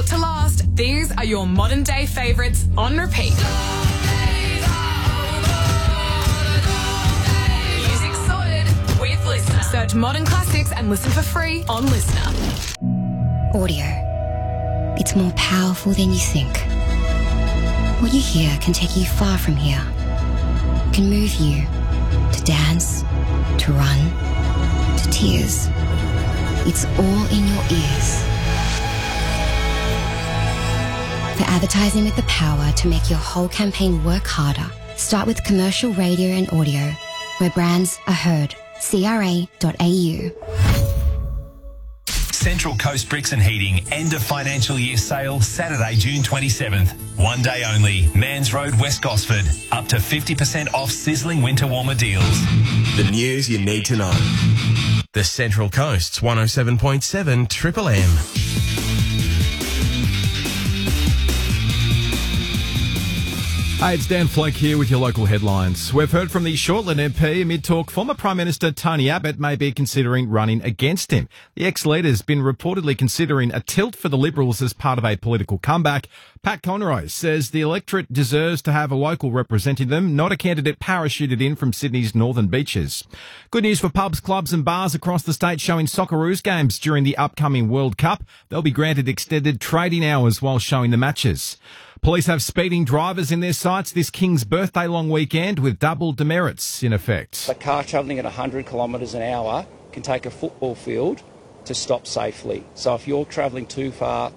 built to last, these are your modern day favourites on repeat. Music sorted with Listener. Search Modern Classics and listen for free on Listener. Audio. It's more powerful than you think. What you hear can take you far from here. Can move you to dance, to run, to tears. It's all in your ears. For advertising with the power to make your whole campaign work harder, start with commercial radio and audio, where brands are heard. CRA.au. Central Coast Bricks and Heating end of financial year sale Saturday, June 27th. One day only. Mans Road, West Gosford. Up to 50% off sizzling winter warmer deals. The news you need to know. The Central Coast's 107.7 Triple M. Hey, it's Dan Fleck here with your local headlines. We've heard from the Shortland MP amid talk former Prime Minister Tony Abbott may be considering running against him. The ex-leader's been reportedly considering a tilt for the Liberals as part of a political comeback. Pat Conroy says the electorate deserves to have a local representing them, not a candidate parachuted in from Sydney's northern beaches. Good news for pubs, clubs and bars across the state showing Socceroos games during the upcoming World Cup. They'll be granted extended trading hours while showing the matches. Police have speeding drivers in their sights this King's birthday long weekend with double demerits in effect. A car travelling at 100 kilometres an hour can take a football field to stop safely. So if you're travelling too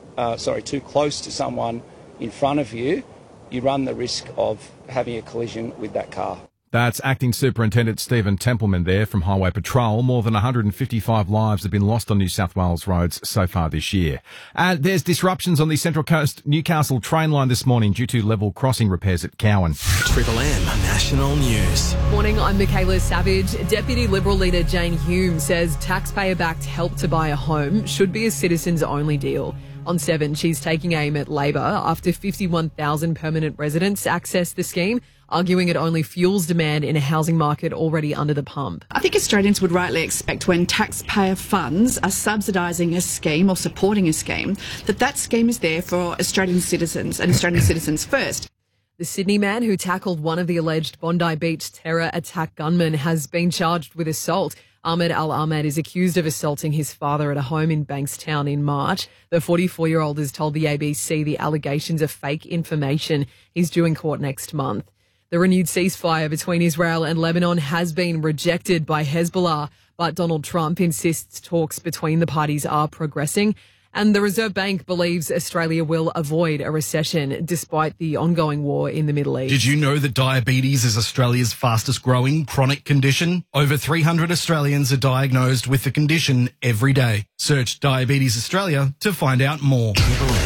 close to someone in front of you, you run the risk of having a collision with that car. That's Acting Superintendent Stephen Templeman there from Highway Patrol. More than 155 lives have been lost on New South Wales roads so far this year. There's disruptions on the Central Coast Newcastle train line this morning due to level crossing repairs at Cowan. Triple M National News. Morning, I'm Michaela Savage. Deputy Liberal leader Jane Hume says taxpayer-backed help to buy a home should be a citizens-only deal. On 7, she's taking aim at Labor after 51,000 permanent residents access the scheme, arguing it only fuels demand in a housing market already under the pump. I think Australians would rightly expect when taxpayer funds are subsidising a scheme or supporting a scheme, that scheme is there for Australian citizens and Australian citizens first. The Sydney man who tackled one of the alleged Bondi Beach terror attack gunmen has been charged with assault. Ahmed Al-Ahmed is accused of assaulting his father at a home in Bankstown in March. The 44-year-old has told the ABC the allegations are fake information. He's due in court next month. The renewed ceasefire between Israel and Lebanon has been rejected by Hezbollah, but Donald Trump insists talks between the parties are progressing. And the Reserve Bank believes Australia will avoid a recession despite the ongoing war in the Middle East. Did you know that diabetes is Australia's fastest growing chronic condition? Over 300 Australians are diagnosed with the condition every day. Search Diabetes Australia to find out more.